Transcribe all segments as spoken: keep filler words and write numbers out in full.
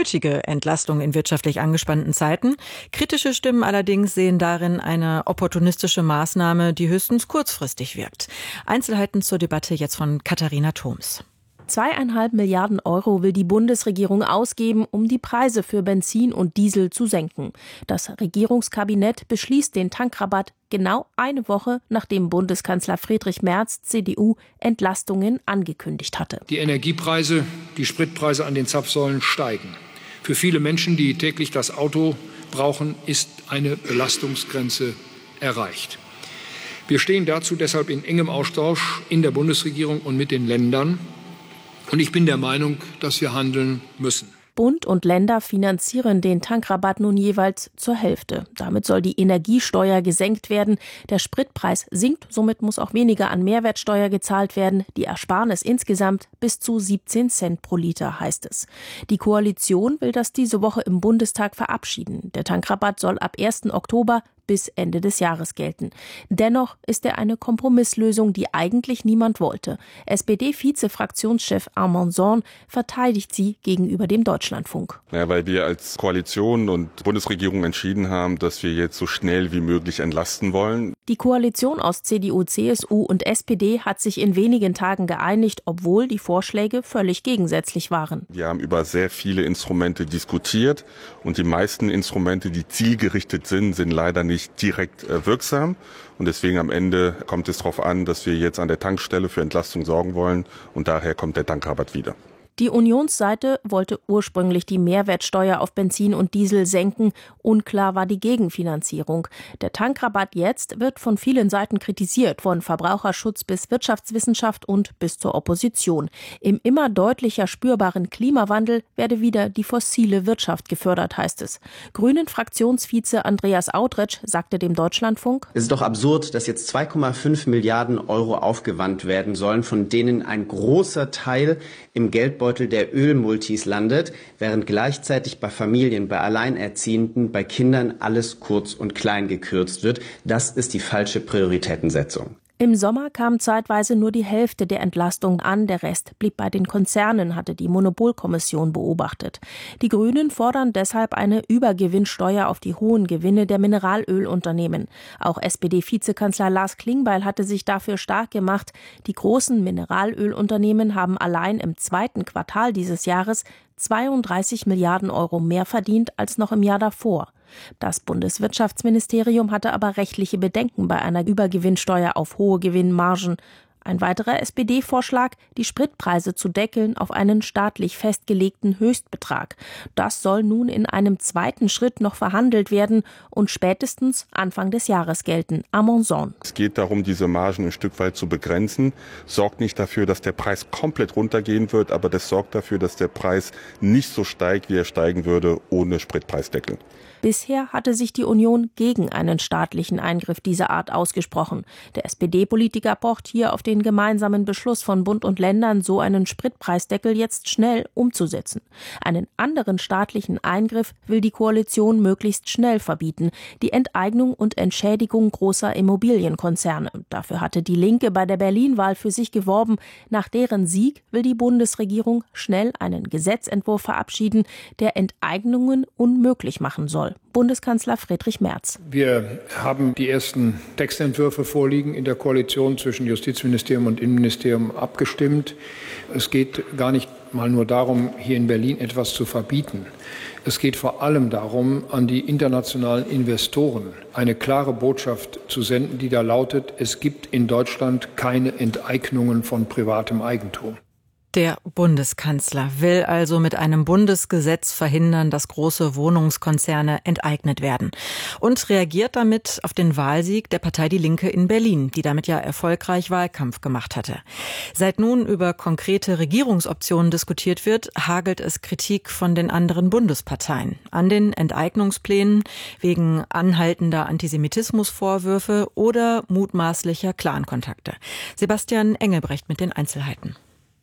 nötige Entlastung in wirtschaftlich angespannten Zeiten. Kritische Stimmen allerdings sehen darin eine opportunistische Maßnahme, die höchstens kurzfristig wirkt. Einzelheiten zur Debatte jetzt von Katharina Thoms. Zweieinhalb Milliarden Euro will die Bundesregierung ausgeben, um die Preise für Benzin und Diesel zu senken. Das Regierungskabinett beschließt den Tankrabatt genau eine Woche, nachdem Bundeskanzler Friedrich Merz, C D U, Entlastungen angekündigt hatte. Die Energiepreise, die Spritpreise an den Zapfsäulen steigen. Für viele Menschen, die täglich das Auto brauchen, ist eine Belastungsgrenze erreicht. Wir stehen dazu deshalb in engem Austausch in der Bundesregierung und mit den Ländern. Und ich bin der Meinung, dass wir handeln müssen. Bund und Länder finanzieren den Tankrabatt nun jeweils zur Hälfte. Damit soll die Energiesteuer gesenkt werden. Der Spritpreis sinkt, somit muss auch weniger an Mehrwertsteuer gezahlt werden. Die Ersparnis insgesamt bis zu siebzehn Cent pro Liter, heißt es. Die Koalition will das diese Woche im Bundestag verabschieden. Der Tankrabatt soll ab ersten Oktober bis Ende des Jahres gelten. Dennoch ist er eine Kompromisslösung, die eigentlich niemand wollte. S P D-Vize-Fraktionschef Armand Sorn verteidigt sie gegenüber dem Deutschlandfunk. Ja, weil wir als Koalition und Bundesregierung entschieden haben, dass wir jetzt so schnell wie möglich entlasten wollen. Die Koalition aus C D U, C S U und S P D hat sich in wenigen Tagen geeinigt, obwohl die Vorschläge völlig gegensätzlich waren. Wir haben über sehr viele Instrumente diskutiert und die meisten Instrumente, die zielgerichtet sind, sind leider nicht nicht direkt äh, wirksam. Und deswegen am Ende kommt es darauf an, dass wir jetzt an der Tankstelle für Entlastung sorgen wollen. Und daher kommt der Tankrabatt wieder. Die Unionsseite wollte ursprünglich die Mehrwertsteuer auf Benzin und Diesel senken. Unklar war die Gegenfinanzierung. Der Tankrabatt jetzt wird von vielen Seiten kritisiert, von Verbraucherschutz bis Wirtschaftswissenschaft und bis zur Opposition. Im immer deutlicher spürbaren Klimawandel werde wieder die fossile Wirtschaft gefördert, heißt es. Grünen-Fraktionsvize Andreas Autretsch sagte dem Deutschlandfunk: Es ist doch absurd, dass jetzt zwei Komma fünf Milliarden Euro aufgewandt werden sollen, von denen ein großer Teil im Geldbeutel der Ölmultis landet, während gleichzeitig bei Familien, bei Alleinerziehenden, bei Kindern alles kurz und klein gekürzt wird. Das ist die falsche Prioritätensetzung. Im Sommer kam zeitweise nur die Hälfte der Entlastung an, der Rest blieb bei den Konzernen, hatte die Monopolkommission beobachtet. Die Grünen fordern deshalb eine Übergewinnsteuer auf die hohen Gewinne der Mineralölunternehmen. Auch S P D-Vizekanzler Lars Klingbeil hatte sich dafür stark gemacht. Die großen Mineralölunternehmen haben allein im zweiten Quartal dieses Jahres zweiunddreißig Milliarden Euro mehr verdient als noch im Jahr davor. Das Bundeswirtschaftsministerium hatte aber rechtliche Bedenken bei einer Übergewinnsteuer auf hohe Gewinnmargen. Ein weiterer S P D-Vorschlag, die Spritpreise zu deckeln auf einen staatlich festgelegten Höchstbetrag. Das soll nun in einem zweiten Schritt noch verhandelt werden und spätestens Anfang des Jahres gelten. Armand Sorn. Es geht darum, diese Margen ein Stück weit zu begrenzen. Sorgt nicht dafür, dass der Preis komplett runtergehen wird, aber das sorgt dafür, dass der Preis nicht so steigt, wie er steigen würde ohne Spritpreisdeckel. Bisher hatte sich die Union gegen einen staatlichen Eingriff dieser Art ausgesprochen. Der S P D-Politiker pocht hier auf den gemeinsamen Beschluss von Bund und Ländern, so einen Spritpreisdeckel jetzt schnell umzusetzen. Einen anderen staatlichen Eingriff will die Koalition möglichst schnell verbieten: die Enteignung und Entschädigung großer Immobilienkonzerne. Dafür hatte die Linke bei der Berlin-Wahl für sich geworben. Nach deren Sieg will die Bundesregierung schnell einen Gesetzentwurf verabschieden, der Enteignungen unmöglich machen soll. Bundeskanzler Friedrich Merz. Wir haben die ersten Textentwürfe vorliegen, in der Koalition zwischen Justizministerium und Innenministerium abgestimmt. Es geht gar nicht mal nur darum, hier in Berlin etwas zu verbieten. Es geht vor allem darum, an die internationalen Investoren eine klare Botschaft zu senden, die da lautet: Es gibt in Deutschland keine Enteignungen von privatem Eigentum. Der Bundeskanzler will also mit einem Bundesgesetz verhindern, dass große Wohnungskonzerne enteignet werden, und reagiert damit auf den Wahlsieg der Partei Die Linke in Berlin, die damit ja erfolgreich Wahlkampf gemacht hatte. Seit nun über konkrete Regierungsoptionen diskutiert wird, hagelt es Kritik von den anderen Bundesparteien an den Enteignungsplänen wegen anhaltender Antisemitismusvorwürfe oder mutmaßlicher Clankontakte. Sebastian Engelbrecht mit den Einzelheiten.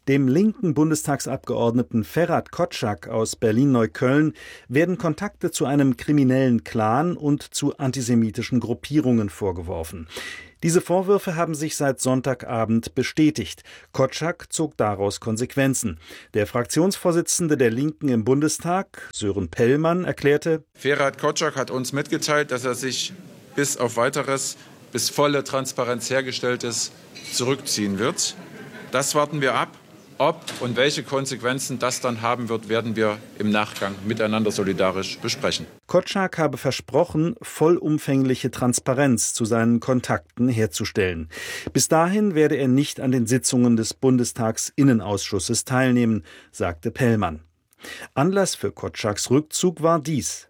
Dem linken Bundestagsabgeordneten Ferhat Kotschak aus Berlin-Neukölln werden Kontakte zu einem kriminellen Clan und zu antisemitischen Gruppierungen vorgeworfen. Diese Vorwürfe haben sich seit Sonntagabend bestätigt. Kotschak zog daraus Konsequenzen. Der Fraktionsvorsitzende der Linken im Bundestag, Sören Pellmann, erklärte: Ferhat Kotschak hat uns mitgeteilt, dass er sich bis auf Weiteres, bis volle Transparenz hergestellt ist, zurückziehen wird. Das warten wir ab. Ob und welche Konsequenzen das dann haben wird, werden wir im Nachgang miteinander solidarisch besprechen. Kotschak habe versprochen, vollumfängliche Transparenz zu seinen Kontakten herzustellen. Bis dahin werde er nicht an den Sitzungen des Bundestagsinnenausschusses teilnehmen, sagte Pellmann. Anlass für Kotschaks Rückzug war dies: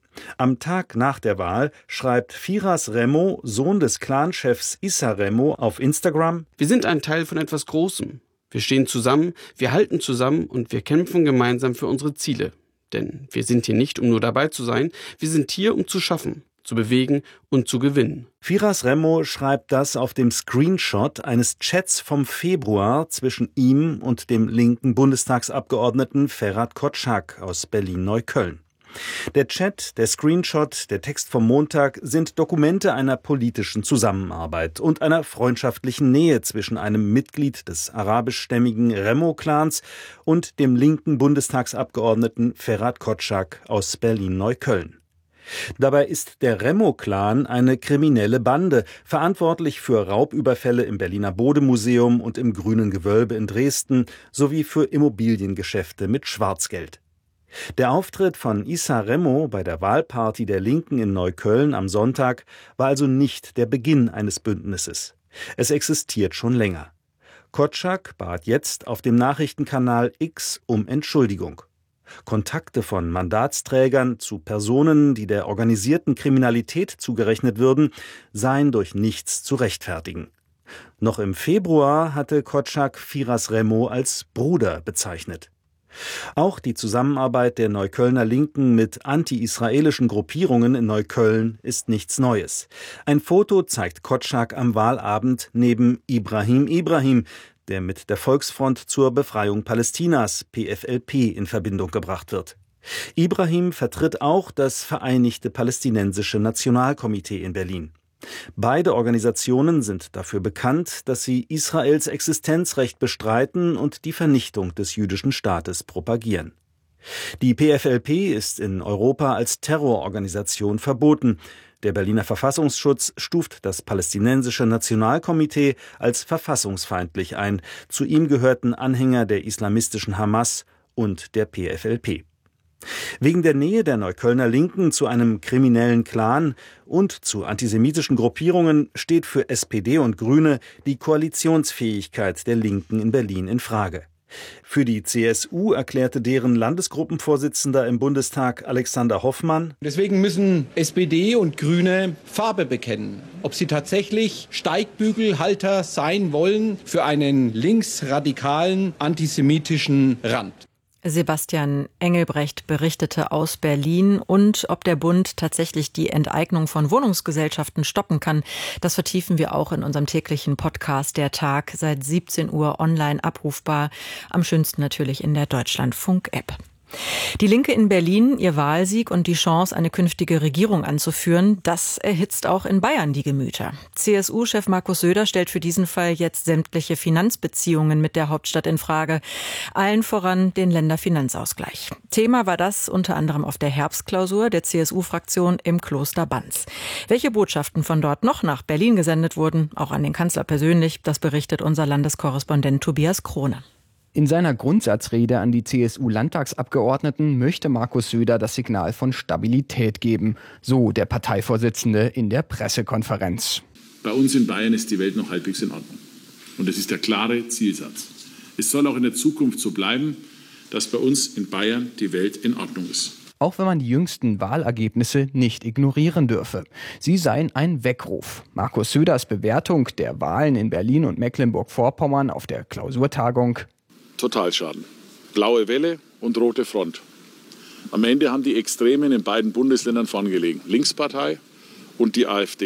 Am Tag nach der Wahl schreibt Firas Remo, Sohn des Clanchefs Issa Remo, auf Instagram: Wir sind ein Teil von etwas Großem. Wir stehen zusammen, wir halten zusammen und wir kämpfen gemeinsam für unsere Ziele. Denn wir sind hier nicht, um nur dabei zu sein, wir sind hier, um zu schaffen, zu bewegen und zu gewinnen. Firas Remo schreibt das auf dem Screenshot eines Chats vom Februar zwischen ihm und dem linken Bundestagsabgeordneten Ferhat Kotschak aus Berlin-Neukölln. Der Chat, der Screenshot, der Text vom Montag sind Dokumente einer politischen Zusammenarbeit und einer freundschaftlichen Nähe zwischen einem Mitglied des arabischstämmigen Remo-Clans und dem linken Bundestagsabgeordneten Ferhat Kotschak aus Berlin-Neukölln. Dabei ist der Remo-Clan eine kriminelle Bande, verantwortlich für Raubüberfälle im Berliner Bode-Museum und im Grünen Gewölbe in Dresden sowie für Immobiliengeschäfte mit Schwarzgeld. Der Auftritt von Issa Remo bei der Wahlparty der Linken in Neukölln am Sonntag war also nicht der Beginn eines Bündnisses. Es existiert schon länger. Kotschak bat jetzt auf dem Nachrichtenkanal X um Entschuldigung. Kontakte von Mandatsträgern zu Personen, die der organisierten Kriminalität zugerechnet würden, seien durch nichts zu rechtfertigen. Noch im Februar hatte Kotschak Firas Remo als Bruder bezeichnet. Auch die Zusammenarbeit der Neuköllner Linken mit anti-israelischen Gruppierungen in Neukölln ist nichts Neues. Ein Foto zeigt Kotschak am Wahlabend neben Ibrahim Ibrahim, der mit der Volksfront zur Befreiung Palästinas, P F L P, in Verbindung gebracht wird. Ibrahim vertritt auch das Vereinigte Palästinensische Nationalkomitee in Berlin. Beide Organisationen sind dafür bekannt, dass sie Israels Existenzrecht bestreiten und die Vernichtung des jüdischen Staates propagieren. Die P F L P ist in Europa als Terrororganisation verboten. Der Berliner Verfassungsschutz stuft das Palästinensische Nationalkomitee als verfassungsfeindlich ein. Zu ihm gehörten Anhänger der islamistischen Hamas und der P F L P. Wegen der Nähe der Neuköllner Linken zu einem kriminellen Clan und zu antisemitischen Gruppierungen steht für S P D und Grüne die Koalitionsfähigkeit der Linken in Berlin in Frage. Für die C S U erklärte deren Landesgruppenvorsitzender im Bundestag Alexander Hoffmann: Deswegen müssen S P D und Grüne Farbe bekennen, ob sie tatsächlich Steigbügelhalter sein wollen für einen linksradikalen antisemitischen Rand. Sebastian Engelbrecht berichtete aus Berlin. Und ob der Bund tatsächlich die Enteignung von Wohnungsgesellschaften stoppen kann, das vertiefen wir auch in unserem täglichen Podcast Der Tag, seit siebzehn Uhr online abrufbar. Am schönsten natürlich in der Deutschlandfunk-App. Die Linke in Berlin, ihr Wahlsieg und die Chance, eine künftige Regierung anzuführen, das erhitzt auch in Bayern die Gemüter. C S U-Chef Markus Söder stellt für diesen Fall jetzt sämtliche Finanzbeziehungen mit der Hauptstadt in Frage, allen voran den Länderfinanzausgleich. Thema war das unter anderem auf der Herbstklausur der C S U-Fraktion im Kloster Banz. Welche Botschaften von dort noch nach Berlin gesendet wurden, auch an den Kanzler persönlich, das berichtet unser Landeskorrespondent Tobias Krone. In seiner Grundsatzrede an die C S U-Landtagsabgeordneten möchte Markus Söder das Signal von Stabilität geben, so der Parteivorsitzende in der Pressekonferenz. Bei uns in Bayern ist die Welt noch halbwegs in Ordnung. Und das ist der klare Zielsatz. Es soll auch in der Zukunft so bleiben, dass bei uns in Bayern die Welt in Ordnung ist. Auch wenn man die jüngsten Wahlergebnisse nicht ignorieren dürfe. Sie seien ein Weckruf. Markus Söders Bewertung der Wahlen in Berlin und Mecklenburg-Vorpommern auf der Klausurtagung: Totalschaden. Blaue Welle und rote Front. Am Ende haben die Extremen in beiden Bundesländern vorn gelegen. Linkspartei und die AfD.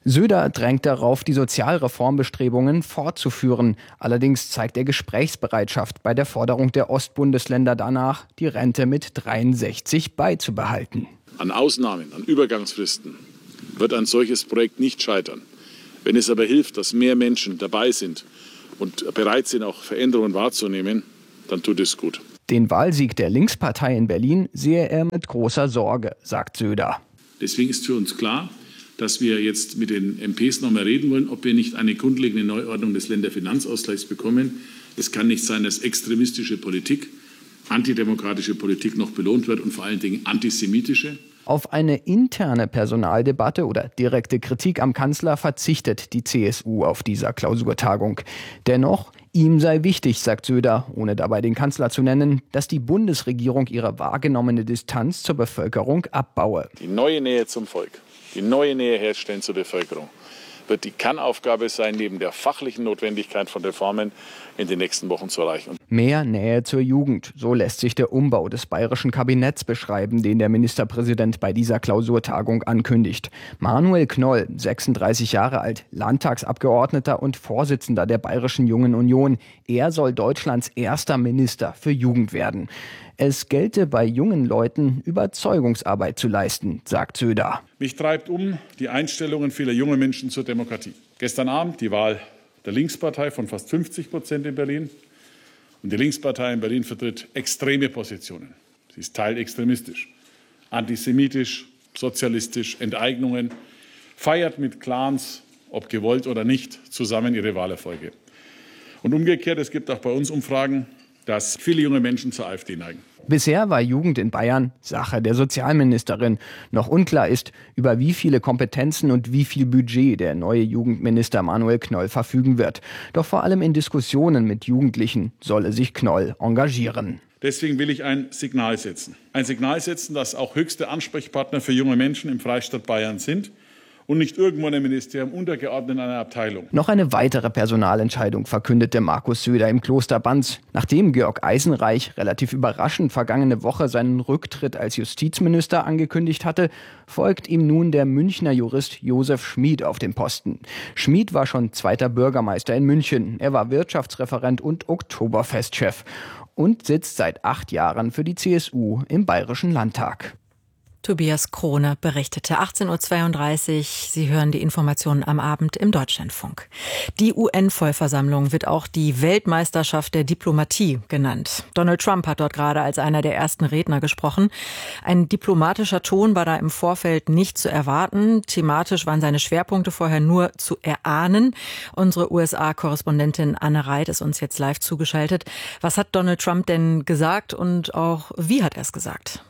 Söder drängt darauf, die Sozialreformbestrebungen fortzuführen. Allerdings zeigt er Gesprächsbereitschaft bei der Forderung der Ostbundesländer danach, die Rente mit dreiundsechzig beizubehalten. An Ausnahmen, an Übergangsfristen wird ein solches Projekt nicht scheitern. Wenn es aber hilft, dass mehr Menschen dabei sind und bereit sind, auch Veränderungen wahrzunehmen, dann tut es gut. Den Wahlsieg der Linkspartei in Berlin sehe er mit großer Sorge, sagt Söder. Deswegen ist für uns klar, dass wir jetzt mit den M Ps noch mal reden wollen, ob wir nicht eine grundlegende Neuordnung des Länderfinanzausgleichs bekommen. Es kann nicht sein, dass extremistische Politik, antidemokratische Politik noch belohnt wird und vor allen Dingen antisemitische. Auf eine interne Personaldebatte oder direkte Kritik am Kanzler verzichtet die C S U auf dieser Klausurtagung. Dennoch, ihm sei wichtig, sagt Söder, ohne dabei den Kanzler zu nennen, dass die Bundesregierung ihre wahrgenommene Distanz zur Bevölkerung abbaue. Die neue Nähe zum Volk, die neue Nähe herstellen zur Bevölkerung, wird die Kernaufgabe sein, neben der fachlichen Notwendigkeit von Reformen in den nächsten Wochen zu erreichen. Mehr Nähe zur Jugend, so lässt sich der Umbau des bayerischen Kabinetts beschreiben, den der Ministerpräsident bei dieser Klausurtagung ankündigt. Manuel Knoll, sechsunddreißig Jahre alt, Landtagsabgeordneter und Vorsitzender der Bayerischen Jungen Union. Er soll Deutschlands erster Minister für Jugend werden. Es gelte bei jungen Leuten, Überzeugungsarbeit zu leisten, sagt Söder. Mich treibt um die Einstellungen vieler junger Menschen zur Demokratie. Gestern Abend die Wahl der Linkspartei von fast fünfzig Prozent in Berlin. Und die Linkspartei in Berlin vertritt extreme Positionen. Sie ist teilextremistisch, antisemitisch, sozialistisch, Enteignungen, feiert mit Clans, ob gewollt oder nicht, zusammen ihre Wahlerfolge. Und umgekehrt, es gibt auch bei uns Umfragen, dass viele junge Menschen zur AfD neigen. Bisher war Jugend in Bayern Sache der Sozialministerin. Noch unklar ist, über wie viele Kompetenzen und wie viel Budget der neue Jugendminister Manuel Knoll verfügen wird. Doch vor allem in Diskussionen mit Jugendlichen solle sich Knoll engagieren. Deswegen will ich ein Signal setzen. Ein Signal setzen, dass auch höchste Ansprechpartner für junge Menschen im Freistaat Bayern sind und nicht irgendwo in einem Ministerium untergeordnet in einer Abteilung. Noch eine weitere Personalentscheidung verkündete Markus Söder im Kloster Banz. Nachdem Georg Eisenreich relativ überraschend vergangene Woche seinen Rücktritt als Justizminister angekündigt hatte, folgt ihm nun der Münchner Jurist Josef Schmid auf dem Posten. Schmid war schon zweiter Bürgermeister in München. Er war Wirtschaftsreferent und Oktoberfestchef und sitzt seit acht Jahren für die C S U im Bayerischen Landtag. Tobias Krone berichtete. achtzehn Uhr zweiunddreißig. Sie hören die Informationen am Abend im Deutschlandfunk. Die U N-Vollversammlung wird auch die Weltmeisterschaft der Diplomatie genannt. Donald Trump hat dort gerade als einer der ersten Redner gesprochen. Ein diplomatischer Ton war da im Vorfeld nicht zu erwarten. Thematisch waren seine Schwerpunkte vorher nur zu erahnen. Unsere U S A-Korrespondentin Anne Reit ist uns jetzt live zugeschaltet. Was hat Donald Trump denn gesagt und auch wie hat er es gesagt?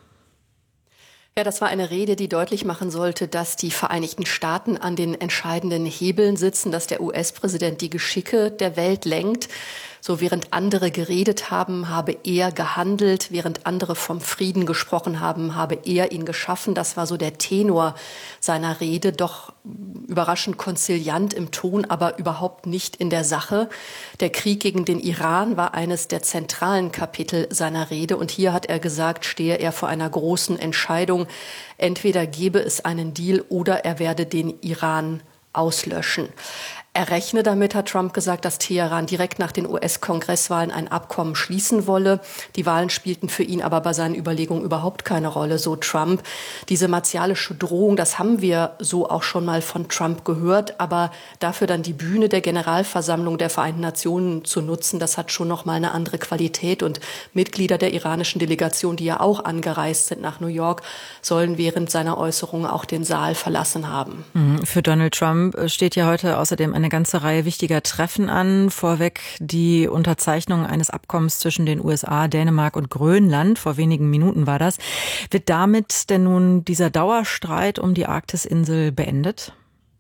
Ja, das war eine Rede, die deutlich machen sollte, dass die Vereinigten Staaten an den entscheidenden Hebeln sitzen, dass der U S-Präsident die Geschicke der Welt lenkt. So während andere geredet haben, habe er gehandelt, während andere vom Frieden gesprochen haben, habe er ihn geschaffen. Das war so der Tenor seiner Rede, doch überraschend konziliant im Ton, aber überhaupt nicht in der Sache. Der Krieg gegen den Iran war eines der zentralen Kapitel seiner Rede und hier hat er gesagt, stehe er vor einer großen Entscheidung. Entweder gebe es einen Deal oder er werde den Iran auslöschen. Er rechne damit, hat Trump gesagt, dass Teheran direkt nach den U S-Kongresswahlen ein Abkommen schließen wolle. Die Wahlen spielten für ihn aber bei seinen Überlegungen überhaupt keine Rolle, so Trump. Diese martialische Drohung, das haben wir so auch schon mal von Trump gehört, aber dafür dann die Bühne der Generalversammlung der Vereinten Nationen zu nutzen, das hat schon noch mal eine andere Qualität. Und Mitglieder der iranischen Delegation, die ja auch angereist sind nach New York, sollen während seiner Äußerungen auch den Saal verlassen haben. Für Donald Trump steht ja heute außerdem eine ganze Reihe wichtiger Treffen an. Vorweg die Unterzeichnung eines Abkommens zwischen den U S A, Dänemark und Grönland. Vor wenigen Minuten war das. Wird damit denn nun dieser Dauerstreit um die Arktisinsel beendet?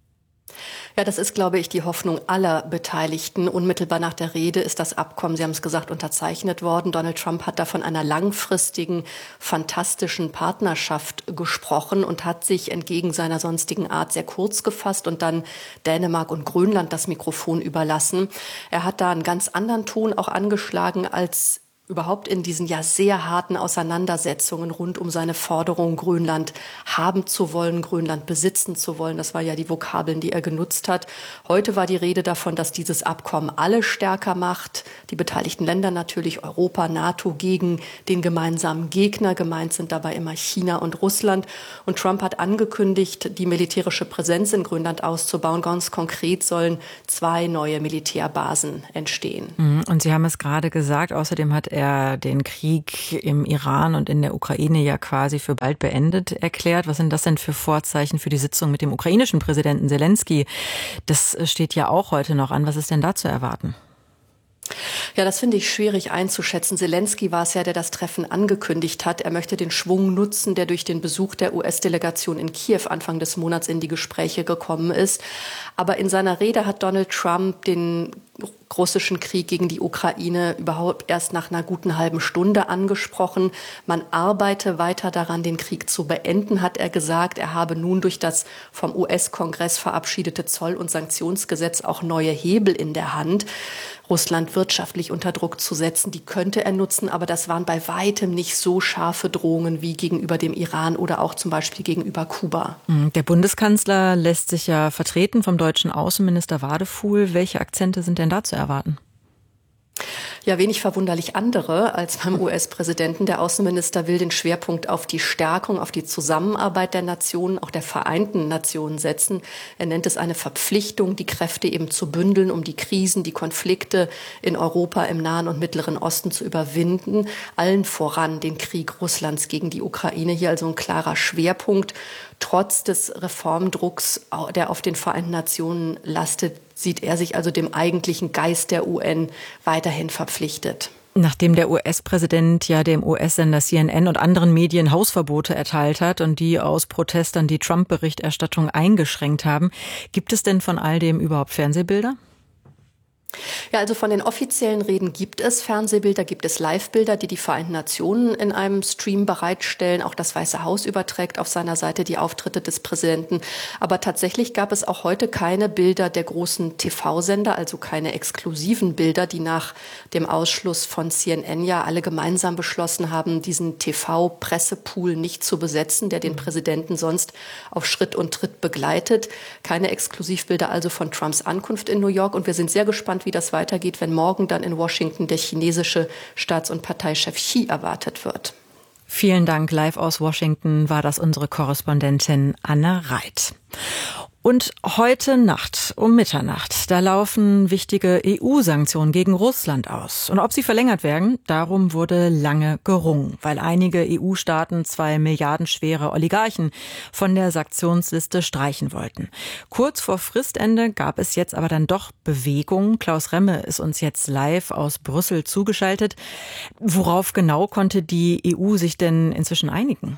Ja, das ist, glaube ich, die Hoffnung aller Beteiligten. Unmittelbar nach der Rede ist das Abkommen, Sie haben es gesagt, unterzeichnet worden. Donald Trump hat da von einer langfristigen, fantastischen Partnerschaft gesprochen und hat sich entgegen seiner sonstigen Art sehr kurz gefasst und dann Dänemark und Grönland das Mikrofon überlassen. Er hat da einen ganz anderen Ton auch angeschlagen als überhaupt in diesen ja sehr harten Auseinandersetzungen rund um seine Forderung, Grönland haben zu wollen, Grönland besitzen zu wollen. Das war ja die Vokabeln, die er genutzt hat. Heute war die Rede davon, dass dieses Abkommen alle stärker macht. Die beteiligten Länder natürlich, Europa, NATO, gegen den gemeinsamen Gegner. Gemeint sind dabei immer China und Russland. Und Trump hat angekündigt, die militärische Präsenz in Grönland auszubauen. Ganz konkret sollen zwei neue Militärbasen entstehen. Und Sie haben es gerade gesagt, außerdem hat er den Krieg im Iran und in der Ukraine ja quasi für bald beendet erklärt. Was sind das denn für Vorzeichen für die Sitzung mit dem ukrainischen Präsidenten Selenskyj? Das steht ja auch heute noch an. Was ist denn da zu erwarten? Ja, das finde ich schwierig einzuschätzen. Selenskyj war es ja, der das Treffen angekündigt hat. Er möchte den Schwung nutzen, der durch den Besuch der U S-Delegation in Kiew Anfang des Monats in die Gespräche gekommen ist. Aber in seiner Rede hat Donald Trump den russischen Krieg gegen die Ukraine überhaupt erst nach einer guten halben Stunde angesprochen. Man arbeite weiter daran, den Krieg zu beenden, hat er gesagt. Er habe nun durch das vom U S-Kongress verabschiedete Zoll- und Sanktionsgesetz auch neue Hebel in der Hand, Russland wirtschaftlich unter Druck zu setzen. Die könnte er nutzen, aber das waren bei weitem nicht so scharfe Drohungen wie gegenüber dem Iran oder auch zum Beispiel gegenüber Kuba. Der Bundeskanzler lässt sich ja vertreten vom deutschen Außenminister Wadefuhl. Welche Akzente sind denn da zu erwarten? Ja, wenig verwunderlich andere als beim U S-Präsidenten. Der Außenminister will den Schwerpunkt auf die Stärkung, auf die Zusammenarbeit der Nationen, auch der Vereinten Nationen setzen. Er nennt es eine Verpflichtung, die Kräfte eben zu bündeln, um die Krisen, die Konflikte in Europa, im Nahen und Mittleren Osten zu überwinden. Allen voran den Krieg Russlands gegen die Ukraine. Hier also ein klarer Schwerpunkt. Trotz des Reformdrucks, der auf den Vereinten Nationen lastet, sieht er sich also dem eigentlichen Geist der U N weiterhin verpflichtet. Nachdem der U S-Präsident ja dem U S-Sender C N N und anderen Medien Hausverbote erteilt hat und die aus Protest an die Trump-Berichterstattung eingeschränkt haben, gibt es denn von all dem überhaupt Fernsehbilder? Ja, also von den offiziellen Reden gibt es Fernsehbilder, gibt es Livebilder, die die Vereinten Nationen in einem Stream bereitstellen. Auch das Weiße Haus überträgt auf seiner Seite die Auftritte des Präsidenten. Aber tatsächlich gab es auch heute keine Bilder der großen T V-Sender, also keine exklusiven Bilder, die nach dem Ausschluss von C N N ja alle gemeinsam beschlossen haben, diesen T V-Pressepool nicht zu besetzen, der den Präsidenten sonst auf Schritt und Tritt begleitet. Keine Exklusivbilder also von Trumps Ankunft in New York. Und wir sind sehr gespannt, wie das weitergeht, wenn morgen dann in Washington der chinesische Staats- und Parteichef Xi erwartet wird. Vielen Dank. Live aus Washington war das unsere Korrespondentin Anne Reit. Und heute Nacht um Mitternacht, da laufen wichtige E U-Sanktionen gegen Russland aus. Und ob sie verlängert werden, darum wurde lange gerungen, weil einige E U-Staaten zwei milliardenschwere Oligarchen von der Sanktionsliste streichen wollten. Kurz vor Fristende gab es jetzt aber dann doch Bewegung. Klaus Remme ist uns jetzt live aus Brüssel zugeschaltet. Worauf genau konnte die E U sich denn inzwischen einigen?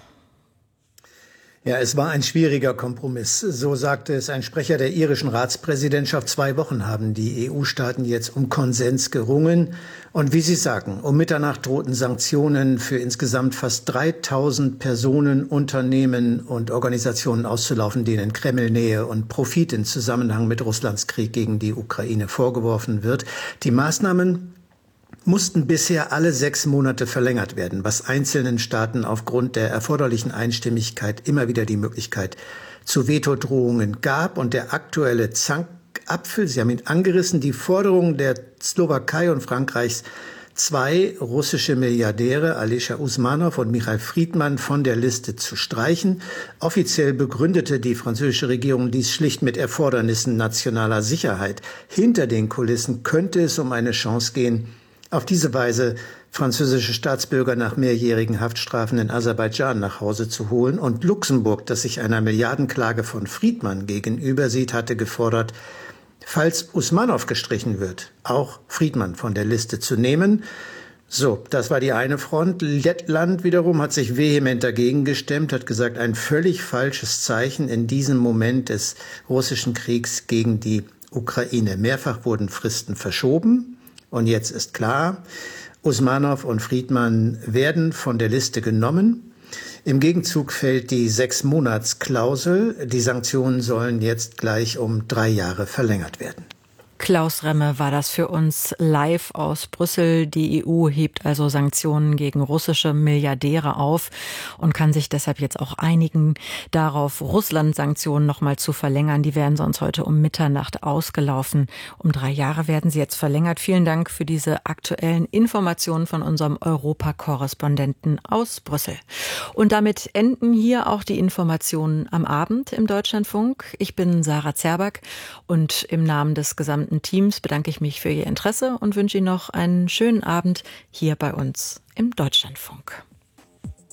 Ja, es war ein schwieriger Kompromiss. So sagte es ein Sprecher der irischen Ratspräsidentschaft. Zwei Wochen haben die E U-Staaten jetzt um Konsens gerungen. Und wie Sie sagen, um Mitternacht drohten Sanktionen für insgesamt fast dreitausend Personen, Unternehmen und Organisationen auszulaufen, denen Kremlnähe und Profit im Zusammenhang mit Russlands Krieg gegen die Ukraine vorgeworfen wird. Die Maßnahmen mussten bisher alle sechs Monate verlängert werden, was einzelnen Staaten aufgrund der erforderlichen Einstimmigkeit immer wieder die Möglichkeit zu Vetodrohungen gab. Und der aktuelle Zankapfel, Sie haben ihn angerissen, die Forderung der Slowakei und Frankreichs, zwei russische Milliardäre, Alisher Usmanov und Michail Friedman, von der Liste zu streichen. Offiziell begründete die französische Regierung dies schlicht mit Erfordernissen nationaler Sicherheit. Hinter den Kulissen könnte es um eine Chance gehen, auf diese Weise französische Staatsbürger nach mehrjährigen Haftstrafen in Aserbaidschan nach Hause zu holen. Und Luxemburg, das sich einer Milliardenklage von Friedman gegenüber sieht, hatte gefordert, falls Usmanov gestrichen wird, auch Friedman von der Liste zu nehmen. So, das war die eine Front. Lettland wiederum hat sich vehement dagegen gestemmt, hat gesagt, ein völlig falsches Zeichen in diesem Moment des russischen Kriegs gegen die Ukraine. Mehrfach wurden Fristen verschoben. Und jetzt ist klar, Usmanov und Friedman werden von der Liste genommen. Im Gegenzug fällt die Sechs-Monats-Klausel. Die Sanktionen sollen jetzt gleich um drei Jahre verlängert werden. Klaus Remme war das für uns live aus Brüssel. Die E U hebt also Sanktionen gegen russische Milliardäre auf und kann sich deshalb jetzt auch einigen, darauf Russland-Sanktionen nochmal zu verlängern. Die werden sonst heute um Mitternacht ausgelaufen. Um drei Jahre werden sie jetzt verlängert. Vielen Dank für diese aktuellen Informationen von unserem Europakorrespondenten aus Brüssel. Und damit enden hier auch die Informationen am Abend im Deutschlandfunk. Ich bin Sarah Zerback und im Namen des gesamten Teams bedanke ich mich für Ihr Interesse und wünsche Ihnen noch einen schönen Abend hier bei uns im Deutschlandfunk.